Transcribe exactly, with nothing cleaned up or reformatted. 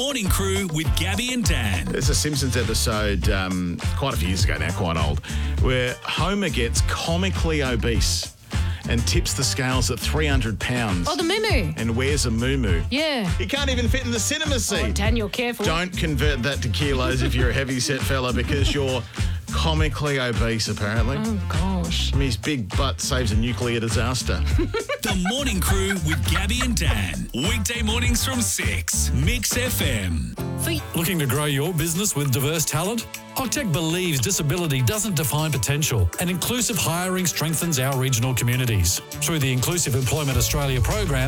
Morning Crew with Gabby and Dan. There's a Simpsons episode um, quite a few years ago now, quite old, where Homer gets comically obese and tips the scales at three hundred pounds. Oh, the moo And wears a moo-moo. Yeah. He can't even fit in the cinema seat. Oh, Dan, you're careful. Don't convert that to kilos if you're a heavy-set fella because you're comically obese, apparently. Oh, gosh. I mean, his big butt saves a nuclear disaster. The Morning Crew with Gabby and Dan. Weekday mornings from six. Mix F M. Looking to grow your business with diverse talent? Octec believes disability doesn't define potential, and inclusive hiring strengthens our regional communities. Through the Inclusive Employment Australia program,